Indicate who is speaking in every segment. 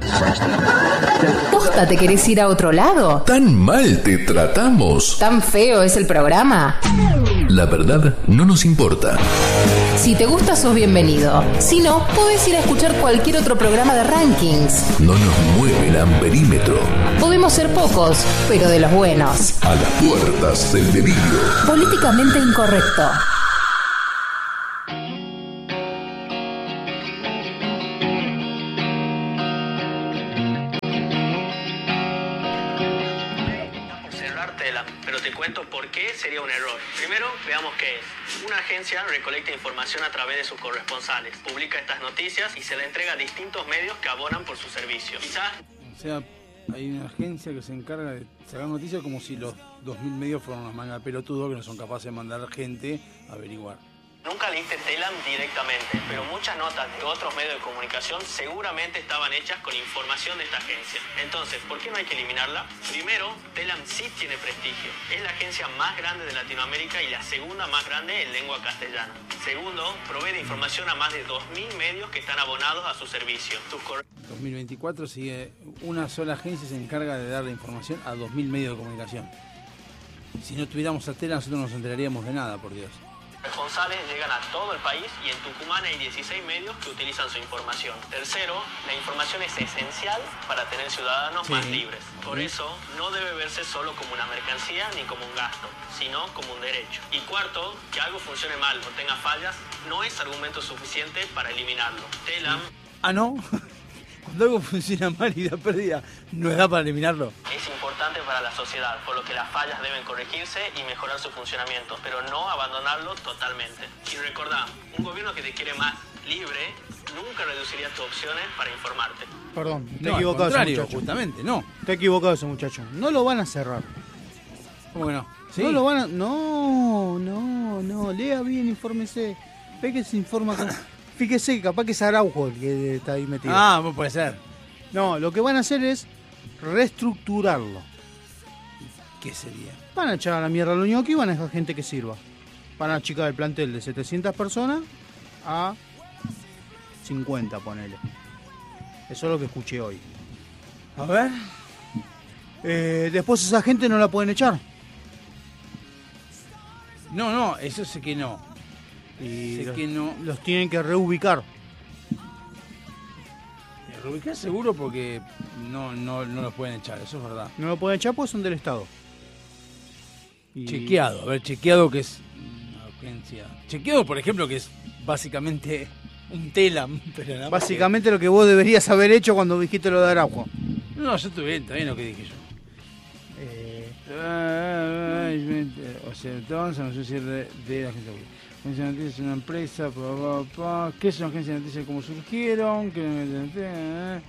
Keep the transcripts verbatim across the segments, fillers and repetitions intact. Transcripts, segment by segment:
Speaker 1: ¿Posta te querés ir a otro lado?
Speaker 2: ¿Tan mal te tratamos?
Speaker 1: ¿Tan feo es el programa?
Speaker 2: La verdad no nos importa.
Speaker 1: Si te gusta, sos bienvenido. Si no, podés ir a escuchar cualquier otro programa de rankings.
Speaker 2: No nos mueve el amperímetro.
Speaker 1: Podemos ser pocos, pero de los buenos.
Speaker 2: A las puertas del delirio.
Speaker 1: Políticamente incorrecto.
Speaker 3: Sería un error. Primero, veamos qué es. Una agencia recolecta información a través de sus corresponsales, publica estas noticias y se la entrega a distintos medios que abonan por su servicio. Quizás...
Speaker 4: O sea, hay una agencia que se encarga de sacar noticias como si los dos mil medios fueran una manga de pelotudos que no son capaces de mandar gente a averiguar.
Speaker 3: Nunca leíste Telam directamente, pero muchas notas de otros medios de comunicación seguramente estaban hechas con información de esta agencia. Entonces, ¿por qué no hay que eliminarla? Primero, Telam sí tiene prestigio. Es la agencia más grande de Latinoamérica y la segunda más grande en lengua castellana. Segundo, provee de información a más de dos mil medios que están abonados a su servicio. Sus corre-
Speaker 4: dos mil veinticuatro sigue una sola agencia se encarga de darle información a dos mil medios de comunicación. Si no tuviéramos a Telam, nosotros no nos enteraríamos de nada, por Dios.
Speaker 3: Responsables llegan a todo el país y en Tucumán hay dieciséis medios que utilizan su información. Tercero, la información es esencial para tener ciudadanos sí. más libres. Por sí. eso, no debe verse solo como una mercancía ni como un gasto, sino como un derecho. Y cuarto, que algo funcione mal o tenga fallas no es argumento suficiente para eliminarlo. Telam...
Speaker 4: Ah, ¿no? Cuando algo funciona mal y da pérdida, ¿no da para eliminarlo?
Speaker 3: Es importante para la sociedad, por lo que las fallas deben corregirse y mejorar su funcionamiento, pero no abandonarlo totalmente. Y recordá, un gobierno que te quiere más libre nunca reduciría tus opciones para informarte.
Speaker 5: Perdón, está
Speaker 4: no,
Speaker 5: equivocado ese muchacho.
Speaker 4: Justamente, no.
Speaker 5: Está equivocado ese muchacho. No lo van a cerrar.
Speaker 4: ¿Cómo que no? ¿Sí?
Speaker 5: No lo van a... No, no, no. Lea bien, infórmese. Ve que se informa con... Fíjese que capaz que es Araujo el que está ahí metido.
Speaker 4: Ah, puede ser.
Speaker 5: No, lo que van a hacer es reestructurarlo.
Speaker 4: ¿Qué sería?
Speaker 5: Van a echar a la mierda a los ñoquis y van a dejar gente que sirva. Van a achicar el plantel de setecientas personas a cincuenta, ponele. Eso es lo que escuché hoy.
Speaker 4: A ver.
Speaker 5: Eh, después esa gente no la pueden echar.
Speaker 4: No, no, eso sé que no.
Speaker 5: Y
Speaker 4: sé
Speaker 5: los,
Speaker 4: que no.
Speaker 5: Los tienen que reubicar.
Speaker 4: Reubicar seguro porque no, no, no los pueden echar, eso es verdad.
Speaker 5: No lo pueden echar porque son del Estado.
Speaker 4: Y... Chequeado, a ver, chequeado que es una agencia. Chequeado, por ejemplo, que es básicamente un Telam. Pero
Speaker 5: básicamente que... lo que vos deberías haber hecho cuando dijiste lo de Araujo.
Speaker 4: No, yo estuve bien, está bien lo que dije yo. Eh... O sea, entonces no sé si es de, de la agencia pública. Agencia de noticias es una empresa, pa, pa, pa. ¿Qué es una agencia de noticias? ¿Cómo surgieron? ¿Qué,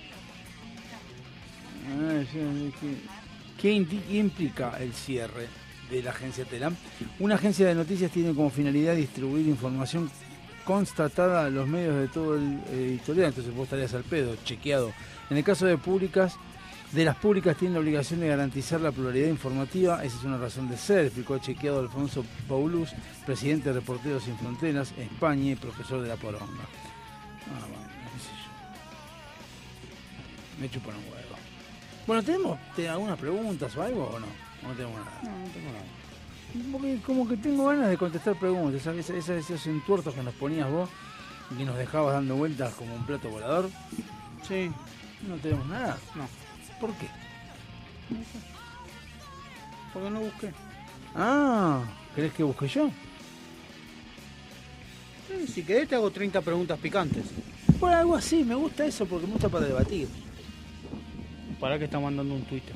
Speaker 4: ¿Qué implica el cierre de la agencia Telam? Una agencia de noticias tiene como finalidad distribuir información constatada a los medios de todo el editorial, entonces vos estarías al pedo, chequeado. En el caso de públicas, de las públicas tienen la obligación de garantizar la pluralidad informativa, esa es una razón de ser, explicó chequeado Alfonso Paulus, presidente de Reporteros Sin Fronteras, España y profesor de la Poronga. Ah, bueno, qué sé yo. Me chupan un huevo. Bueno, ¿tenemos algunas preguntas o algo o no? No tenemos nada.
Speaker 5: No, no tengo nada.
Speaker 4: Porque como que tengo ganas de contestar preguntas, ¿sabes? Esos, esos entuertos que nos ponías vos y que nos dejabas dando vueltas como un plato volador.
Speaker 5: Sí.
Speaker 4: No tenemos nada.
Speaker 5: No.
Speaker 4: ¿Por qué?
Speaker 5: No sé. Porque no busqué.
Speaker 4: Ah, ¿querés que busque yo?
Speaker 5: Sí, si querés te hago treinta preguntas picantes.
Speaker 4: Por algo así, me gusta eso porque me gusta para debatir.
Speaker 5: ¿Para qué está mandando un Twitter?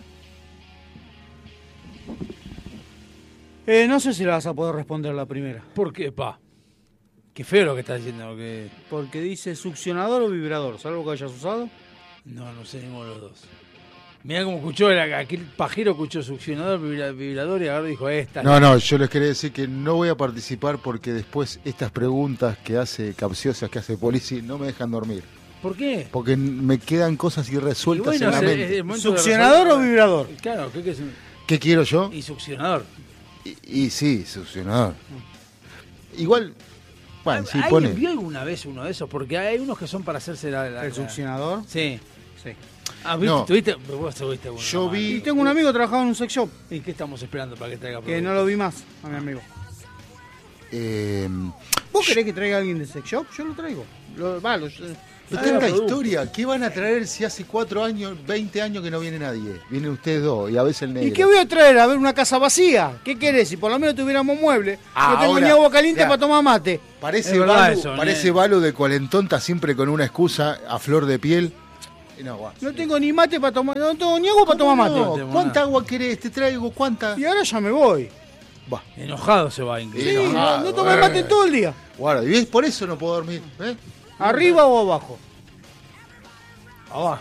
Speaker 5: Eh, no sé si la vas a poder responder la primera.
Speaker 4: ¿Por qué, pa? Qué feo lo que estás diciendo. Que...
Speaker 5: Porque dice succionador o vibrador. ¿Sabes algo que hayas usado?
Speaker 4: No, no sé ninguno de los dos. Mirá cómo escuchó, aquel pajero escuchó succionador, vibrador y ahora dijo esta.
Speaker 6: No, no, yo les quería decir que no voy a participar porque después estas preguntas que hace capciosas, que hace Polizzi, no me dejan dormir.
Speaker 4: ¿Por qué?
Speaker 6: Porque me quedan cosas irresueltas bueno, en la mente.
Speaker 5: ¿Succionador o vibrador?
Speaker 4: Claro, ¿qué, qué, es?
Speaker 6: ¿Qué quiero yo?
Speaker 4: Y succionador.
Speaker 6: Y, y sí, succionador. Mm. Igual, bueno, sí,
Speaker 4: ¿Alguien
Speaker 6: pone...
Speaker 4: vio alguna vez uno de esos? Porque hay unos que son para hacerse la... la
Speaker 5: ¿El
Speaker 4: la...
Speaker 5: succionador?
Speaker 4: Sí.
Speaker 5: Sí.
Speaker 4: Ah, ¿viste?
Speaker 6: No.
Speaker 4: ¿Tuviste? Vos tuviste una
Speaker 6: Yo
Speaker 4: mano.
Speaker 6: vi-
Speaker 5: Y tengo un amigo que trabajaba en un sex shop,
Speaker 4: ¿Y qué estamos esperando para que traiga
Speaker 5: que
Speaker 4: producto?
Speaker 5: no lo vi más, a mi amigo.
Speaker 6: Eh,
Speaker 5: ¿Vos querés que traiga a alguien de sex shop? Yo lo traigo. Lo, va, lo-
Speaker 6: pero
Speaker 4: Ah,
Speaker 6: tanta
Speaker 4: producto.
Speaker 6: historia. ¿Qué van a traer si hace cuatro años, veinte años que no viene nadie? Vienen ustedes dos y a veces el negro.
Speaker 5: ¿Y qué voy a traer? A ver una casa vacía. ¿Qué querés? Si por lo menos tuviéramos muebles.
Speaker 6: Ah,
Speaker 5: no tengo
Speaker 6: ahora,
Speaker 5: ni agua caliente
Speaker 6: ya.
Speaker 5: para tomar mate.
Speaker 6: Parece
Speaker 4: Es verdad
Speaker 6: Balu,
Speaker 4: eso,
Speaker 6: parece
Speaker 4: ¿eh?
Speaker 6: Balu de Cualentón, está siempre con una excusa a flor de piel. Y no, guau.
Speaker 5: No tengo ni mate para tomar, no tengo ni agua para tomar mate.
Speaker 6: No,
Speaker 4: tenemos
Speaker 6: ¿cuánta
Speaker 4: nada.
Speaker 6: agua querés? Te traigo, ¿cuánta?
Speaker 5: Y ahora ya me voy.
Speaker 6: Va.
Speaker 4: Enojado se va
Speaker 5: Sí,
Speaker 4: incluso.
Speaker 6: Ah,
Speaker 5: no, no tomé
Speaker 6: bueno.
Speaker 5: mate todo el día.
Speaker 6: Guarda, y ves, por eso no puedo dormir. ¿eh?
Speaker 5: ¿Arriba o abajo?
Speaker 4: Abajo.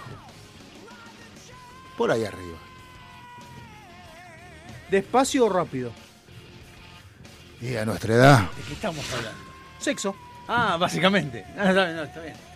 Speaker 6: Por ahí arriba.
Speaker 5: ¿Despacio o rápido?
Speaker 6: Y a nuestra edad.
Speaker 4: ¿De qué estamos hablando?
Speaker 5: Sexo.
Speaker 4: Ah, básicamente. Ah, está bien, no, está bien.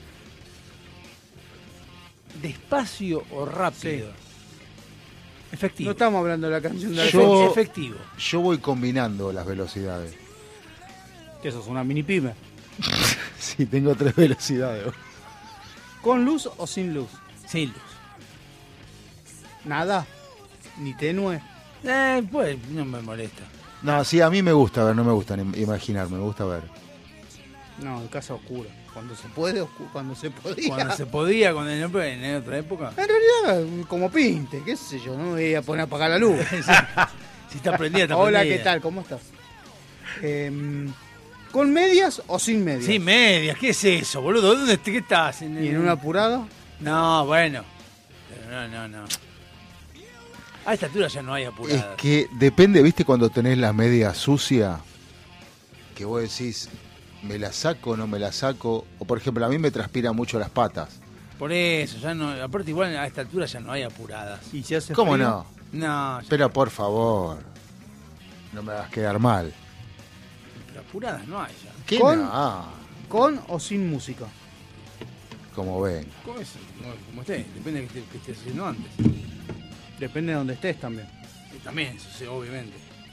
Speaker 4: ¿Despacio o rápido? Efectivo.
Speaker 5: No estamos hablando de la canción de la
Speaker 6: Yo-
Speaker 5: fecha.
Speaker 4: Efectivo.
Speaker 6: Yo voy combinando las velocidades.
Speaker 5: Que eso es una mini pyme.
Speaker 6: Sí, tengo tres velocidades.
Speaker 5: ¿Con luz o sin luz?
Speaker 4: Sin luz.
Speaker 5: Nada. Ni tenue.
Speaker 4: Eh, pues no me molesta.
Speaker 6: No, sí, a mí me gusta ver, no me gusta im- imaginar, me gusta ver.
Speaker 5: No, en casa oscura. Cuando se puede, oscu- cuando se podía.
Speaker 4: Cuando se podía, cuando en, en otra época.
Speaker 5: En realidad, como pinte, qué sé yo, no me voy a poner a apagar la luz.
Speaker 4: Si está prendida, está
Speaker 5: Hola,
Speaker 4: prendida.
Speaker 5: ¿qué tal? ¿Cómo estás? Em, ¿Con medias o sin medias?
Speaker 4: Sí, medias. ¿Qué es eso, boludo? ¿Dónde est- qué estás?
Speaker 5: ¿Y en una apurada?
Speaker 4: No, bueno. Pero no, no, no. A esta altura ya no hay
Speaker 6: Es
Speaker 4: apuradas.
Speaker 6: que depende, viste, cuando tenés la media sucia, que vos decís, ¿me la saco o no me la saco? O por ejemplo, a mí me transpiran mucho las patas.
Speaker 4: Por eso, ya no. Aparte, igual a esta altura ya no hay apuradas.
Speaker 5: ¿Y si hace
Speaker 6: ¿Cómo
Speaker 5: frío?
Speaker 6: no?
Speaker 4: No, ya-
Speaker 6: Pero por favor, no me hagas quedar mal.
Speaker 4: pero apuradas no hay ya.
Speaker 6: ¿Qué
Speaker 5: ¿Con?
Speaker 6: no?
Speaker 5: ¿Con o sin música?
Speaker 6: Como ven.
Speaker 4: ¿Cómo es? Como, como esté, depende de que esté- que estés haciendo antes.
Speaker 5: Depende de donde estés también.
Speaker 4: Y también, eso sí, obviamente.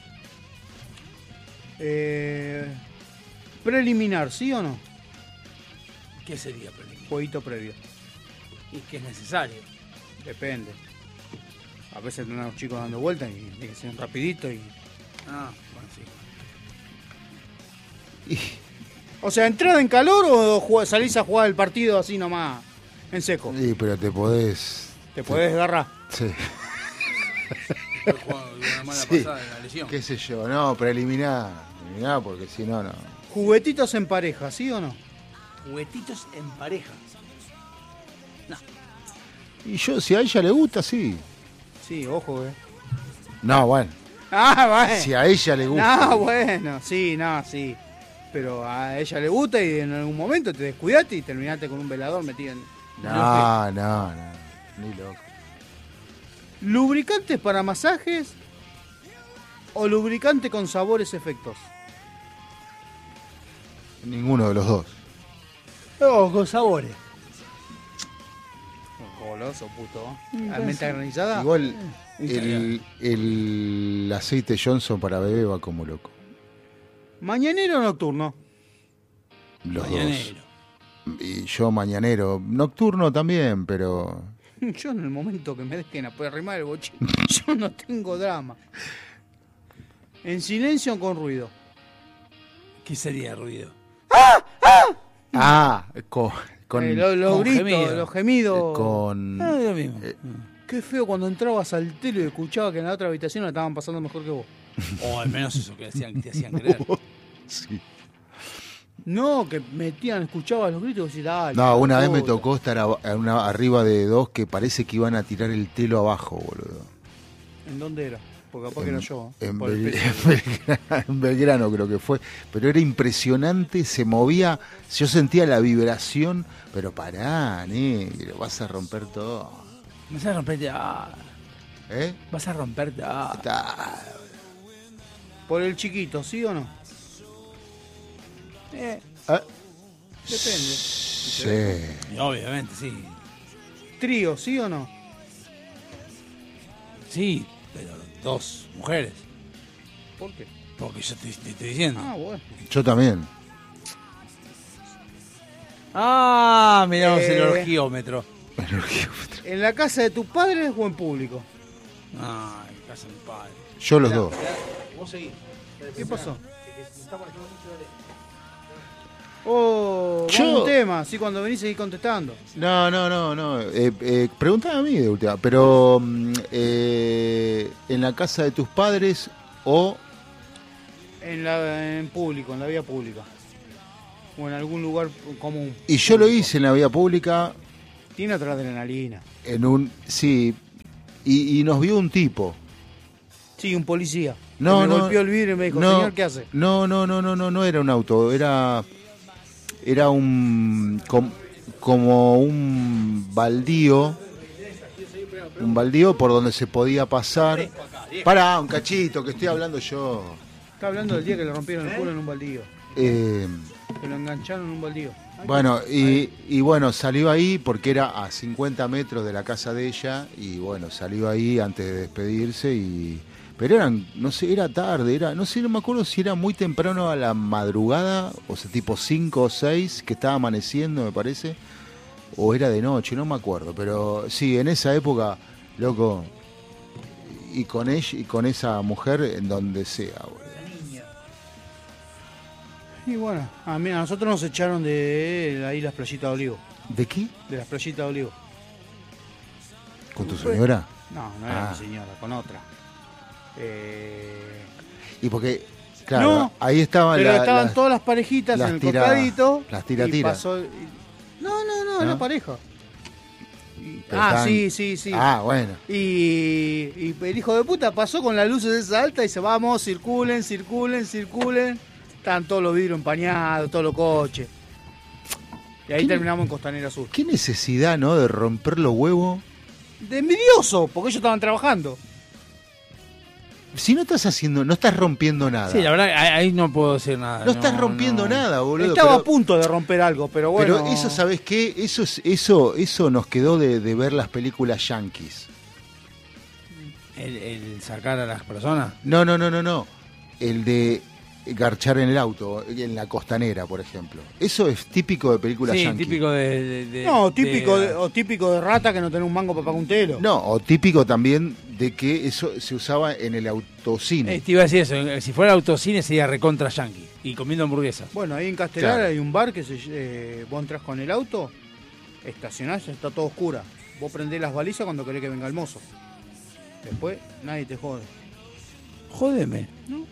Speaker 5: Eh, preliminar, ¿sí o no?
Speaker 4: ¿Qué sería preliminar?
Speaker 5: Jueguito previo.
Speaker 4: Y que es necesario.
Speaker 5: Depende. A veces tenemos chicos dando vueltas y tiene que ser rapidito y...
Speaker 4: Ah, bueno, sí.
Speaker 5: O sea, ¿entrada en calor o jug- salís a jugar el partido así nomás, en seco?
Speaker 6: Sí, pero te podés...
Speaker 5: Te podés agarrar.
Speaker 6: Sí,
Speaker 4: Después jugando de una mala
Speaker 6: Sí.
Speaker 4: pasada de la lesión.
Speaker 6: qué sé yo, no, preliminar. Preliminar porque si no, no.
Speaker 5: Juguetitos en pareja, ¿sí o no?
Speaker 4: Juguetitos en pareja.
Speaker 6: Y yo, si a ella le gusta, sí.
Speaker 5: Sí, ojo, eh.
Speaker 6: No, bueno,
Speaker 5: Ah, bueno.
Speaker 6: si a ella le gusta.
Speaker 5: No, bueno, sí, no, sí. Pero a ella le gusta y en algún momento te descuidaste y terminaste con un velador metido en...
Speaker 6: No, no, no, ni loco.
Speaker 5: ¿Lubricantes para masajes o lubricante con sabores efectos?
Speaker 6: Ninguno de los dos.
Speaker 4: Oh, con sabores.
Speaker 5: Goloso, puto. ¿Almenta granizada?
Speaker 6: Igual el, el aceite Johnson para bebé va como loco.
Speaker 5: ¿Mañanero o nocturno?
Speaker 6: Los
Speaker 4: Mañanero.
Speaker 6: dos. Y yo mañanero. Nocturno también, pero...
Speaker 5: Yo en el momento que me dejen a arrimar el bochín, yo no tengo drama. ¿En silencio o con ruido?
Speaker 4: ¿Qué sería ruido?
Speaker 6: Ah, con... con,
Speaker 5: Eh, los, los
Speaker 4: con
Speaker 5: gritos,
Speaker 4: gemido.
Speaker 5: los gemidos.
Speaker 6: con-
Speaker 4: Ah, es lo mismo.
Speaker 6: Eh,
Speaker 5: Qué feo cuando entrabas al telo y escuchabas que en la otra habitación la estaban pasando mejor que vos.
Speaker 4: O al menos eso que, hacían, que te hacían creer.
Speaker 6: sí.
Speaker 5: No, que metían, escuchabas los gritos y decías, dale.
Speaker 6: No, una vez me
Speaker 5: puta.
Speaker 6: tocó estar a- a una- arriba de dos que parece que iban a tirar el telo abajo, boludo.
Speaker 5: ¿En dónde era? Porque capaz que era yo. ¿eh?
Speaker 6: En,
Speaker 5: Por el
Speaker 6: Bel-
Speaker 5: peso.
Speaker 6: en Belgrano, en Belgrano creo que fue, pero era impresionante, se movía, yo sentía la vibración, pero pará, negro, vas a romper todo.
Speaker 4: Vas a romperte. Ah,
Speaker 6: ¿Eh?
Speaker 4: vas a romperte. Ah.
Speaker 6: Está-
Speaker 5: Por el chiquito, ¿sí o no? Eh,
Speaker 6: ah,
Speaker 5: depende.
Speaker 6: Sí.
Speaker 4: Y obviamente, sí.
Speaker 5: Trío, ¿sí o no?
Speaker 4: Sí, pero dos mujeres.
Speaker 5: ¿Por qué?
Speaker 4: Porque yo te, te estoy diciendo.
Speaker 5: Ah, bueno.
Speaker 6: Yo también.
Speaker 4: Ah, miramos
Speaker 5: Eh.
Speaker 4: el orgiómetro.
Speaker 5: ¿En la casa de tus padres o en público?
Speaker 4: Ah, en casa de mi padre.
Speaker 6: Yo los dos.
Speaker 4: Vos seguís.
Speaker 5: ¿Qué pasó? Oh,
Speaker 6: Yo-
Speaker 5: vamos a un tema, así cuando venís seguís contestando.
Speaker 6: No, no, no, no. Eh, eh, preguntame a mí de última. Pero mm, eh, en la casa de tus padres o
Speaker 5: En, la, en público, en la vía pública. O en algún lugar común.
Speaker 6: y yo lo hice en la vía pública
Speaker 5: Tiene otra adrenalina.
Speaker 6: en un sí y, y nos vio un tipo.
Speaker 5: Sí, un policía.
Speaker 6: No,
Speaker 5: me
Speaker 6: no.
Speaker 5: golpeó el vidrio y me dijo,
Speaker 6: no,
Speaker 5: señor, ¿qué hace?
Speaker 6: No, no, no, no, no, no era un auto, era era un com- como un baldío, un baldío por donde se podía pasar. Pará, un cachito, que estoy hablando yo.
Speaker 5: Está hablando del día que le rompieron el culo en un baldío.
Speaker 6: Eh,
Speaker 5: Que lo engancharon en un baldío.
Speaker 6: bueno, y, y bueno, salió ahí porque era a cincuenta metros de la casa de ella y bueno, salió ahí antes de despedirse y... Pero eran, no sé, era tarde, era, no sé, no me acuerdo si era muy temprano a la madrugada, o sea, tipo cinco o seis, que estaba amaneciendo, me parece, o era de noche, no me acuerdo, pero sí, en esa época, loco, y con ella, y con esa mujer en donde sea, boludo.
Speaker 5: Y bueno, a, mí, a nosotros nos echaron de ahí las playitas de Olivo.
Speaker 6: ¿De qué?
Speaker 5: De las playitas de Olivo.
Speaker 6: ¿Con tu señora?
Speaker 5: No, no era
Speaker 6: Ah.
Speaker 5: mi señora, con otra. Eh...
Speaker 6: Y porque, claro,
Speaker 5: No,
Speaker 6: ahí estaban
Speaker 5: Pero
Speaker 6: la-
Speaker 5: estaban
Speaker 6: las-
Speaker 5: todas las parejitas
Speaker 6: las
Speaker 5: en el
Speaker 6: tira-
Speaker 5: costadito.
Speaker 6: las tira,
Speaker 5: y
Speaker 6: tira.
Speaker 5: pasó- y- No, no, no,
Speaker 6: ¿No?
Speaker 5: la pareja.
Speaker 6: pero
Speaker 5: Ah,
Speaker 6: estaban-
Speaker 5: sí, sí, sí.
Speaker 6: Ah, bueno.
Speaker 5: Y, y el hijo de puta pasó con las luces esa alta y dice, vamos, circulen, circulen, circulen. Estaban todos los vidrios empañados, todos los coches. Y ahí
Speaker 6: ¿Qué-
Speaker 5: terminamos en Costanera Sur.
Speaker 6: Qué necesidad, ¿no? De romper los huevos.
Speaker 5: De envidioso, porque ellos estaban trabajando.
Speaker 6: Si no estás haciendo, no estás rompiendo nada.
Speaker 4: Sí, la verdad, ahí ahí no puedo decir nada.
Speaker 6: no, estás rompiendo
Speaker 4: no.
Speaker 6: nada, boludo.
Speaker 5: Estaba
Speaker 6: pero,
Speaker 5: a punto de romper algo, pero bueno.
Speaker 6: pero eso, ¿sabes qué? Eso es- eso eso nos quedó de, de ver las películas yankees.
Speaker 4: El, el sacar a las personas.
Speaker 6: No, no, no, no, no. El de garchar en el auto, en la costanera, por ejemplo. Eso es típico de películas
Speaker 4: Sí,
Speaker 6: yankees.
Speaker 4: típico de, de- de-
Speaker 5: No, típico
Speaker 4: de-
Speaker 5: de, o típico de rata que no tiene un mango para pagar un telo.
Speaker 6: No, o típico también de que eso se usaba en el autocine.
Speaker 4: Eh, te iba a decir eso, eh, si fuera autocine sería recontra yankee y comiendo hamburguesas.
Speaker 5: Bueno, ahí en Castelar
Speaker 6: Claro.
Speaker 5: hay un bar que se, eh, vos entras con el auto, estacionás, está todo oscura. Vos prendés las balizas cuando querés que venga el mozo. Después nadie te jode.
Speaker 4: Jódeme.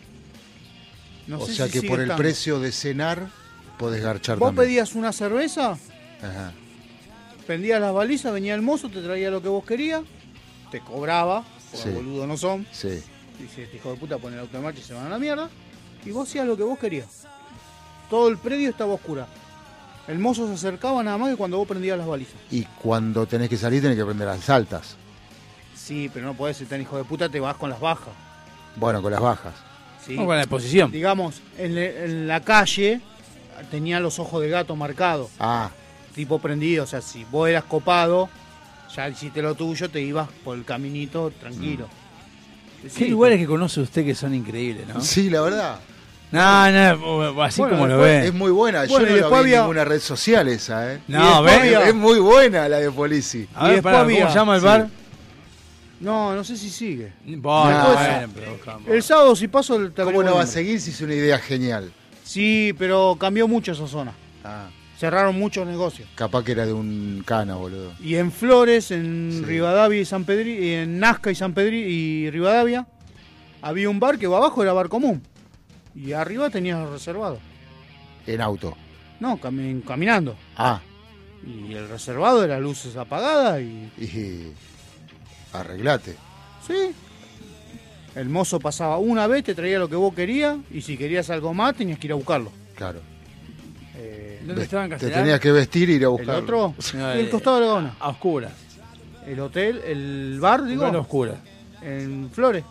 Speaker 5: No
Speaker 6: o
Speaker 5: sé
Speaker 6: sea
Speaker 5: si
Speaker 6: que
Speaker 5: sigue
Speaker 6: por el
Speaker 5: estando.
Speaker 6: precio de cenar podés garchar
Speaker 5: Vos
Speaker 6: también.
Speaker 5: pedías una cerveza,
Speaker 6: Ajá.
Speaker 5: prendías las balizas, venía el mozo, te traía lo que vos querías, te cobraba, porque
Speaker 6: Sí.
Speaker 5: boludos no son.
Speaker 6: Sí.
Speaker 5: Dice, este hijo de puta pone el auto en marcha y se van a la mierda. Y vos hacías lo que vos querías. Todo el predio estaba oscura. El mozo se acercaba nada más que cuando vos prendías las balizas.
Speaker 6: Y cuando tenés que salir tenés que prender las altas.
Speaker 5: Sí, pero no podés ser tan hijo de puta, te vas con las bajas.
Speaker 6: Bueno, con las bajas.
Speaker 5: Sí.
Speaker 4: Vamos con la exposición.
Speaker 5: Digamos, en, le- en la calle tenía los ojos de gato marcados,
Speaker 6: Ah,
Speaker 5: tipo prendido. O sea, si vos eras copado, ya hiciste lo tuyo, te ibas por el caminito tranquilo.
Speaker 4: Qué
Speaker 5: Sí,
Speaker 4: lugares que conoce usted que son increíbles, ¿no?
Speaker 6: sí, la verdad.
Speaker 4: No, no, así
Speaker 5: Bueno,
Speaker 4: como lo
Speaker 5: después
Speaker 4: ve.
Speaker 6: Es muy buena.
Speaker 5: Bueno,
Speaker 6: Yo
Speaker 5: y
Speaker 6: no la
Speaker 5: después
Speaker 6: vi en
Speaker 5: había-
Speaker 6: ninguna red social esa, ¿eh?
Speaker 4: No,
Speaker 5: y después
Speaker 4: ¿ves?
Speaker 5: había-
Speaker 6: Es muy buena la de Polici.
Speaker 4: A
Speaker 5: y
Speaker 4: ver,
Speaker 5: después
Speaker 4: pará,
Speaker 5: había-
Speaker 4: ¿cómo se llama el
Speaker 6: sí.
Speaker 4: bar?
Speaker 5: No, no sé si sigue.
Speaker 4: Bueno,
Speaker 6: No,
Speaker 4: bueno, pero buscamos.
Speaker 5: El sábado si paso el
Speaker 6: ¿Cómo no va a seguir si es una idea genial?
Speaker 5: Sí, pero cambió mucho esa zona.
Speaker 6: Ah,
Speaker 5: Cerraron muchos negocios.
Speaker 6: capaz que era de un cana, boludo.
Speaker 5: Y en Flores, en
Speaker 6: Sí.
Speaker 5: Rivadavia y San Pedri, y en Nazca y San Pedri y Rivadavia, había un bar que abajo era bar común. Y arriba tenías reservado.
Speaker 6: En auto.
Speaker 5: No, cami- caminando.
Speaker 6: Ah,
Speaker 5: Y el reservado era luces apagadas y.
Speaker 6: y arreglate.
Speaker 5: Sí. El mozo pasaba una vez, te traía lo que vos querías, y si querías algo más tenías que ir a buscarlo.
Speaker 6: Claro.
Speaker 5: Eh,
Speaker 4: ¿Dónde estaba en
Speaker 6: Te
Speaker 4: Castelar?
Speaker 6: tenías que vestir y ir a
Speaker 5: el
Speaker 6: buscarlo.
Speaker 5: otro,
Speaker 4: No,
Speaker 5: el
Speaker 4: eh,
Speaker 5: costado de la Gaona.
Speaker 4: A oscuras.
Speaker 5: El hotel, el bar, digo,
Speaker 4: Digo, a oscuras.
Speaker 5: en Flores.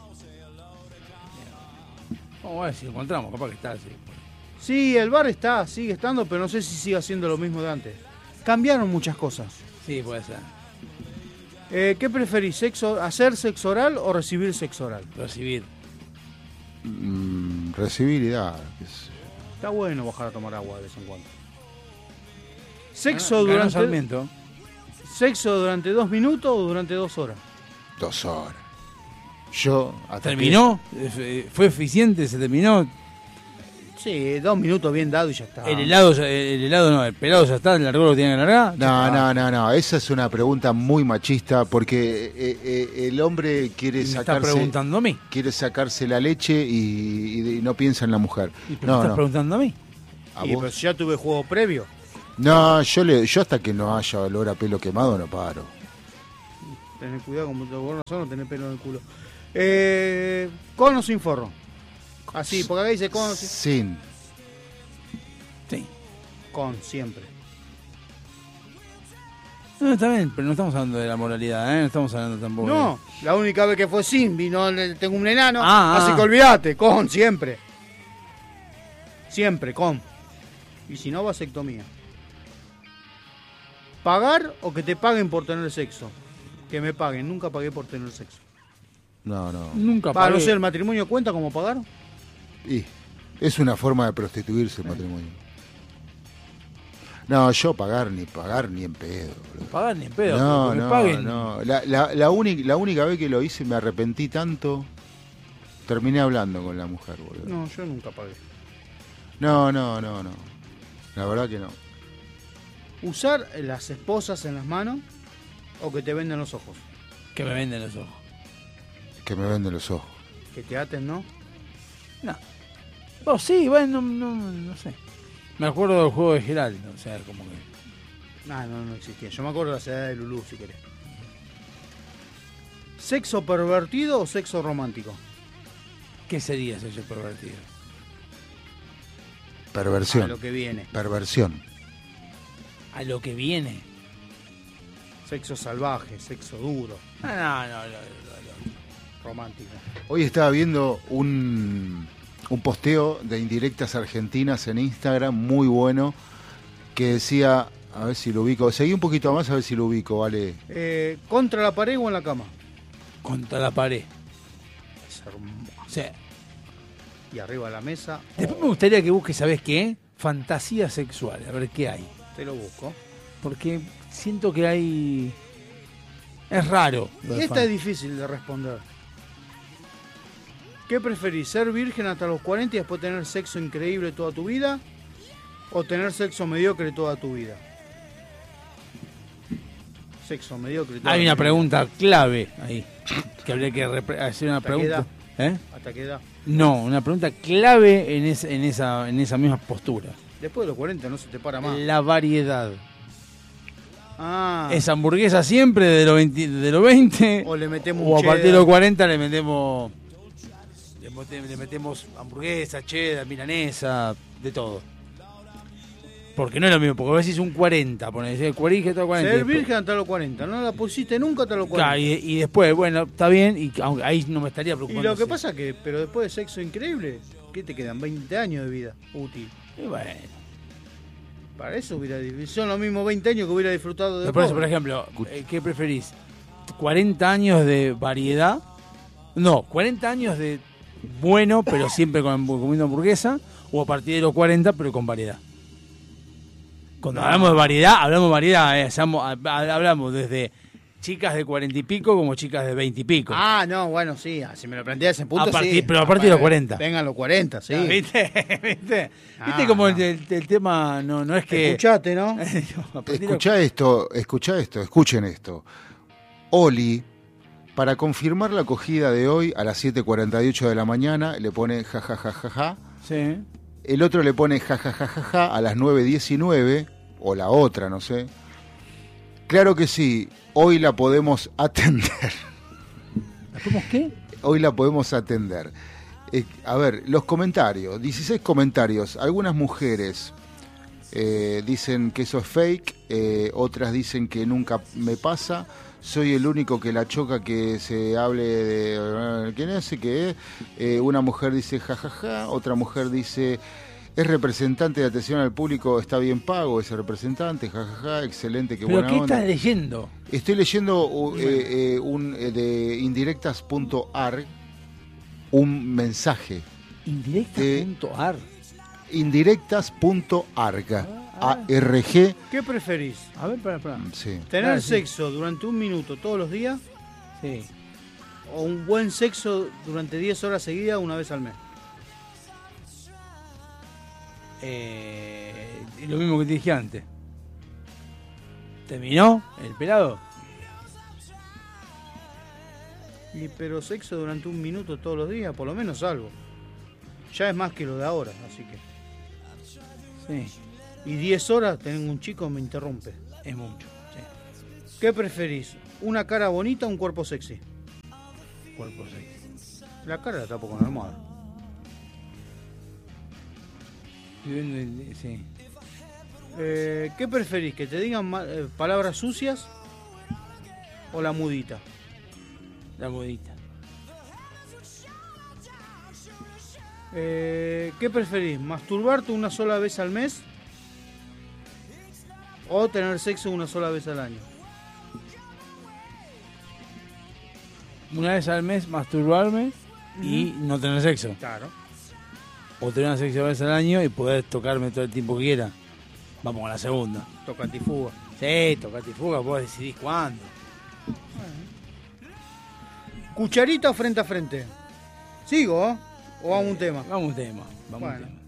Speaker 4: Vamos a ver si lo encontramos, capaz que está así.
Speaker 5: Sí, el bar está, sigue estando, pero no sé si sigue haciendo lo mismo de antes. Cambiaron muchas cosas.
Speaker 4: Sí, puede ser.
Speaker 5: Eh, ¿Qué preferís, sexo, hacer sexo oral o recibir sexo oral?
Speaker 4: Recibir.
Speaker 6: Mm, recibir y dar. qué sé yo.
Speaker 5: Está bueno bajar a tomar agua de vez en cuando. Sexo
Speaker 4: Ah, ganó
Speaker 5: durante...
Speaker 4: Sarmiento.
Speaker 5: ¿Sexo durante dos minutos o durante dos horas?
Speaker 6: Dos horas. Yo... hasta
Speaker 4: ¿Terminó? ¿Fue eficiente? ¿Se terminó?
Speaker 5: Sí, dos minutos bien dado y ya está.
Speaker 4: El helado, ya- el helado no, el pelado ya está, el largó lo que tiene que largar.
Speaker 6: No, no, no, no, esa es una pregunta muy machista porque eh, eh, el hombre quiere
Speaker 4: ¿Me estás
Speaker 6: sacarse
Speaker 4: preguntando a mí?
Speaker 6: quiere sacarse la leche y, y no piensa en la mujer.
Speaker 4: ¿Y pero
Speaker 6: No,
Speaker 4: me estás
Speaker 6: no.
Speaker 4: preguntando a mí?
Speaker 6: ¿A
Speaker 5: Y
Speaker 6: vos?
Speaker 5: pues ya tuve juego previo.
Speaker 6: No, yo le, yo hasta que no haya olor a pelo quemado no paro.
Speaker 5: Tener cuidado como te vos no tener pelo en el culo. Eh, ¿Con o sin forro? Así, porque acá dice con o sin...
Speaker 6: Sin.
Speaker 4: Sí.
Speaker 5: Con, siempre.
Speaker 4: No, está bien, pero no estamos hablando de la moralidad, ¿eh? No estamos hablando tampoco de-
Speaker 5: No, la única vez que fue sin, vino, le- tengo un enano,
Speaker 4: Ah,
Speaker 5: así
Speaker 4: ah.
Speaker 5: que olvídate, con, siempre. Siempre, con. Y si no, vasectomía. ¿Pagar o que te paguen por tener sexo? Que me paguen, nunca pagué por tener sexo.
Speaker 6: No, no.
Speaker 4: Nunca
Speaker 5: Para no
Speaker 4: pagué.
Speaker 5: sé, ¿el matrimonio cuenta como pagar?
Speaker 6: Y es una forma de prostituirse el matrimonio. No, yo pagar ni pagar ni en pedo. boludo.
Speaker 4: Pagar ni en pedo,
Speaker 6: No,
Speaker 4: pero que me
Speaker 6: no,
Speaker 4: paguen.
Speaker 6: no. La, la, la, única, la única vez que lo hice me arrepentí tanto. Terminé hablando con la mujer, boludo.
Speaker 5: No, yo nunca pagué.
Speaker 6: No, no, no, no. La verdad que no.
Speaker 5: ¿Usar las esposas en las manos o que te venden los ojos?
Speaker 4: Que me venden los ojos.
Speaker 6: Que me venden los ojos.
Speaker 5: Que te aten, ¿no?
Speaker 4: No. Oh, sí, bueno, no, no, no sé. Me acuerdo del juego de Geraldo, o sea, como que...
Speaker 5: No, no, no existía. Yo me acuerdo de la ciudad de Lulú, si querés. ¿Sexo pervertido o sexo romántico?
Speaker 4: ¿Qué sería sexo pervertido?
Speaker 6: Perversión.
Speaker 5: A lo que viene.
Speaker 6: Perversión.
Speaker 4: A lo que viene.
Speaker 5: Sexo salvaje, sexo duro,
Speaker 4: Ah, no, no, no, no, no.
Speaker 5: romántico.
Speaker 6: Hoy estaba viendo un, un posteo de indirectas argentinas en Instagram, muy bueno, que decía, a ver si lo ubico, seguí un poquito más a ver si lo ubico, vale.
Speaker 5: Eh, ¿Contra la pared o en la cama?
Speaker 4: Contra la pared.
Speaker 5: Es hermoso.
Speaker 4: O sea,
Speaker 5: Y arriba de la mesa.
Speaker 4: después me gustaría que busques, ¿sabes qué? Fantasía sexual, a ver qué hay.
Speaker 5: Te lo busco.
Speaker 4: Porque siento que hay... Es raro. lo de
Speaker 5: Esta
Speaker 4: fan-
Speaker 5: es difícil de responder. ¿Qué preferís? ¿Ser virgen hasta los cuarenta y después tener sexo increíble toda tu vida? ¿O tener sexo mediocre toda tu vida? Sexo mediocre toda
Speaker 4: Hay
Speaker 5: tu
Speaker 4: una
Speaker 5: vida.
Speaker 4: pregunta clave ahí. Que habría que repre- hacer una
Speaker 5: ¿Hasta qué
Speaker 4: pregunta. ¿Eh?
Speaker 5: ¿Hasta qué edad?
Speaker 4: No, una pregunta clave en, ese- en, esa, en esa misma postura.
Speaker 5: Después de los cuarenta no se te para más.
Speaker 4: La variedad.
Speaker 5: Ah,
Speaker 4: ¿Es hamburguesa siempre de los veinte, de los veinte
Speaker 5: o le metemos
Speaker 4: o
Speaker 5: un
Speaker 4: a partir de
Speaker 5: cheddar.
Speaker 4: los cuarenta le metemos le, mete- le metemos hamburguesa, cheddar, milanesa, de todo? Porque no es lo mismo, porque a veces un cuarenta, pones el cuarenta hasta cuarenta. y
Speaker 5: Ser
Speaker 4: después-
Speaker 5: virgen hasta los cuarenta. No la pusiste nunca hasta los
Speaker 4: Claro,
Speaker 5: cuarenta.
Speaker 4: y, y después, bueno, está bien, y aunque ahí no me estaría
Speaker 5: Y
Speaker 4: preocupando.
Speaker 5: lo que
Speaker 4: si-
Speaker 5: pasa que, pero después de sexo increíble, ¿qué te quedan? veinte años de vida útil.
Speaker 4: y bueno,
Speaker 5: Para eso hubiera son los mismos veinte años que hubiera disfrutado de
Speaker 4: por eso,
Speaker 5: pobre.
Speaker 4: por ejemplo, eh, ¿qué preferís? ¿cuarenta años de variedad? No, cuarenta años de bueno, pero siempre con, comiendo hamburguesa, o a partir de los cuarenta, pero con variedad. Cuando
Speaker 5: No.
Speaker 4: hablamos de variedad, hablamos de variedad, eh, hallamos- a- hablamos desde chicas de cuarenta y pico como chicas de veinte y pico.
Speaker 5: Ah, no, bueno, sí, ah, si me lo planteas en punto,
Speaker 4: A partir-
Speaker 5: sí.
Speaker 4: pero a partir de los cuarenta.
Speaker 5: Vengan los cuarenta, sí.
Speaker 4: ¿Viste? ¿Viste?
Speaker 5: Ah,
Speaker 4: ¿Viste como
Speaker 5: no.
Speaker 4: el, el- el tema no, no es que...
Speaker 5: Escuchate, ¿no?
Speaker 4: A partir de los-
Speaker 6: Escuchá esto, escuchá esto, escuchen esto. Oli, para confirmar la acogida de hoy a las siete cuarenta y ocho de la mañana, le pone jajajajaja.
Speaker 4: Sí.
Speaker 6: El otro le pone jajajajaja a las nueve diecinueve, o la otra, no sé. Claro que sí, hoy la podemos atender.
Speaker 4: ¿Cómo qué?
Speaker 6: Hoy la podemos atender. Eh, a ver, los comentarios, dieciséis comentarios. Algunas mujeres eh, dicen que eso es fake, eh, otras dicen que nunca me pasa. Soy el único que la choca que se hable de... ¿Quién es? ¿Qué es? Eh, una mujer dice jajaja, otra mujer dice... Es representante de atención al público, está bien pago ese representante, jajaja, excelente, qué
Speaker 4: ¿Pero
Speaker 6: buena
Speaker 4: qué
Speaker 6: onda.
Speaker 4: estás leyendo?
Speaker 6: Estoy leyendo uh, eh, eh, un eh, de indirectas punto ar un mensaje.
Speaker 4: Indirecta.ar.
Speaker 6: indirectas punto arg. A R G.
Speaker 5: ¿Qué preferís?
Speaker 4: A ver, para, para.
Speaker 6: Sí.
Speaker 5: ¿Tener
Speaker 4: Claro, sí.
Speaker 5: sexo durante un minuto todos los días
Speaker 4: Sí.
Speaker 5: o un buen sexo durante diez horas seguidas una vez al mes?
Speaker 4: Eh, lo mismo que te dije antes. ¿Terminó el pelado?
Speaker 5: Y pero sexo durante un minuto todos los días, por lo menos algo. Ya es más que lo de ahora, así que.
Speaker 4: Sí,
Speaker 5: Y diez horas tener un chico me interrumpe.
Speaker 4: es mucho. Sí.
Speaker 5: ¿Qué preferís? ¿Una cara bonita o un cuerpo sexy?
Speaker 4: Cuerpo sexy.
Speaker 5: La cara la tapo con la almohada.
Speaker 4: Viviendo en- Sí.
Speaker 5: Eh, ¿Qué preferís? ¿Que te digan ma- eh, palabras sucias o la mudita?
Speaker 4: La modita.
Speaker 5: Eh, ¿Qué preferís? ¿Masturbarte una sola vez al mes o tener sexo una sola vez al año?
Speaker 4: Una vez al mes masturbarme y no tener sexo.
Speaker 5: Claro.
Speaker 4: O tener sexo una vez al año y poder tocarme todo el tiempo que quiera. Vamos con la segunda.
Speaker 5: Tocate y fuga.
Speaker 4: Sí, tocate y fuga, vos decidís cuándo.
Speaker 5: ¿Cucharita o frente a frente? ¿Sigo? ¿O vamos a un tema?
Speaker 4: Vamos a un tema. Vamos a un
Speaker 5: Bueno.
Speaker 4: tema.